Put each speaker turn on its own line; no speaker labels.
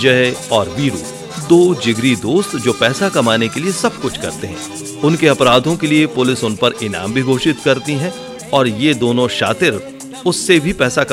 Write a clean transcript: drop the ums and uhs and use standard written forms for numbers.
जय और वीरू, दो जिगरी दोस्त जो पैसा कमाने के लिए सब कुछ करते हैं। उनके अपराधों के लिए पुलिस उन पर इनाम भी घोषित करती है और ये दोनों शातिर उससे भी पैसा